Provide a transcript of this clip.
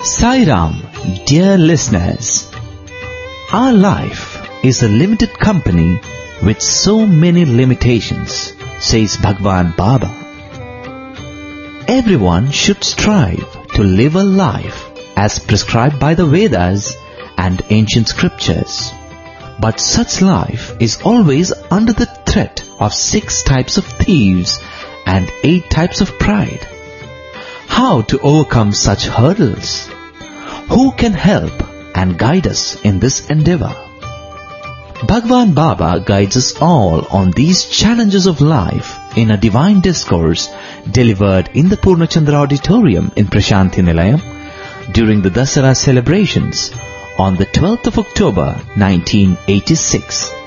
Sai Ram, dear listeners, our life is a limited company with so many limitations, says Bhagwan Baba. Everyone should strive to live a life as prescribed by the Vedas and ancient scriptures. But such life is always under the threat of 6 types of thieves and 8 types of pride. How to overcome such hurdles? Who can help and guide us in this endeavor? Bhagwan Baba guides us all on these challenges of life in a divine discourse delivered in the Purnachandra Auditorium in Prashanthi Nilayam during the Dasara celebrations on the 12th of October 1986.